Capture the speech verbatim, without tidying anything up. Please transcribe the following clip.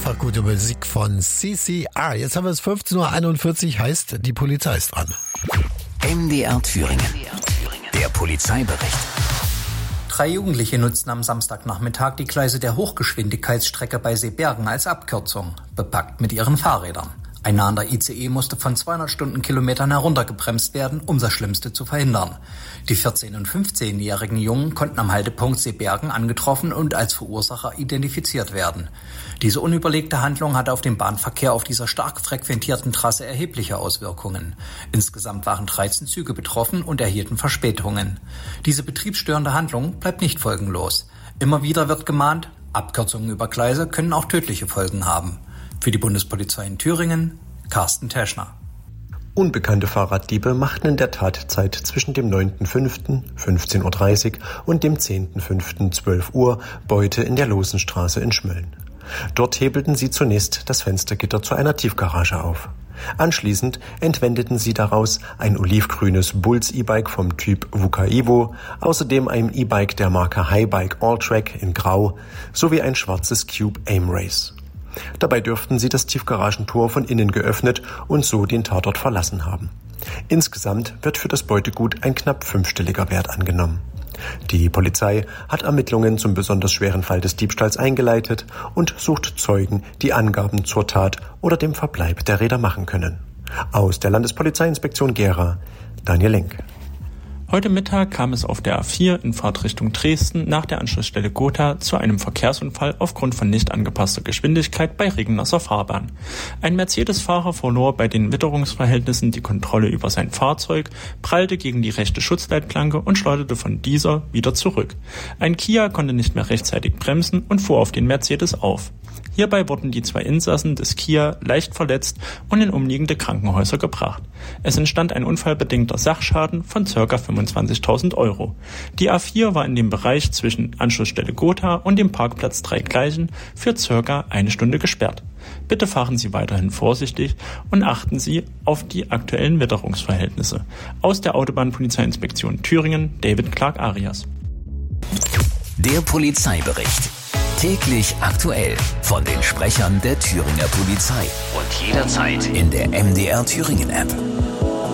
Einfach gute Musik von C C R. Jetzt haben wir es fünfzehn Uhr einundvierzig, heißt, die Polizei ist dran. M D R Thüringen. Der Polizeibericht. Drei Jugendliche nutzten am Samstagnachmittag die Gleise der Hochgeschwindigkeitsstrecke bei Seebergen als Abkürzung, bepackt mit ihren Fahrrädern. Ein nahender I C E musste von zweihundert Stundenkilometern heruntergebremst werden, um das Schlimmste zu verhindern. Die vierzehn- und fünfzehnjährigen Jungen konnten am Haltepunkt Seebergen angetroffen und als Verursacher identifiziert werden. Diese unüberlegte Handlung hatte auf den Bahnverkehr auf dieser stark frequentierten Trasse erhebliche Auswirkungen. Insgesamt waren dreizehn Züge betroffen und erhielten Verspätungen. Diese betriebsstörende Handlung bleibt nicht folgenlos. Immer wieder wird gemahnt, Abkürzungen über Gleise können auch tödliche Folgen haben. Für die Bundespolizei in Thüringen, Carsten Teschner. Unbekannte Fahrraddiebe machten in der Tatzeit zwischen dem neunten fünften fünfzehn Uhr dreißig und dem zehnten fünften zwölf Uhr Beute in der Losenstraße in Schmölln. Dort hebelten sie zunächst das Fenstergitter zu einer Tiefgarage auf. Anschließend entwendeten sie daraus ein olivgrünes Bulls E-Bike vom Typ Vuka Evo, außerdem ein E-Bike der Marke Highbike Alltrack in Grau sowie ein schwarzes Cube Aim Race. Dabei dürften sie das Tiefgaragentor von innen geöffnet und so den Tatort verlassen haben. Insgesamt wird für das Beutegut ein knapp fünfstelliger Wert angenommen. Die Polizei hat Ermittlungen zum besonders schweren Fall des Diebstahls eingeleitet und sucht Zeugen, die Angaben zur Tat oder dem Verbleib der Räder machen können. Aus der Landespolizeiinspektion Gera, Daniel Lenk. Heute Mittag kam es auf der A vier in Fahrtrichtung Dresden nach der Anschlussstelle Gotha zu einem Verkehrsunfall aufgrund von nicht angepasster Geschwindigkeit bei regennasser Fahrbahn. Ein Mercedes-Fahrer verlor bei den Witterungsverhältnissen die Kontrolle über sein Fahrzeug, prallte gegen die rechte Schutzleitplanke und schleuderte von dieser wieder zurück. Ein Kia konnte nicht mehr rechtzeitig bremsen und fuhr auf den Mercedes auf. Hierbei wurden die zwei Insassen des Kia leicht verletzt und in umliegende Krankenhäuser gebracht. Es entstand ein unfallbedingter Sachschaden von ca. fünfundzwanzigtausend Euro. Die A vier war in dem Bereich zwischen Anschlussstelle Gotha und dem Parkplatz Drei Gleichen für ca. eine Stunde gesperrt. Bitte fahren Sie weiterhin vorsichtig und achten Sie auf die aktuellen Witterungsverhältnisse. Aus der Autobahnpolizeiinspektion Thüringen, David Clark-Arias. Der Polizeibericht. Täglich aktuell von den Sprechern der Thüringer Polizei und jederzeit in der M D R Thüringen App.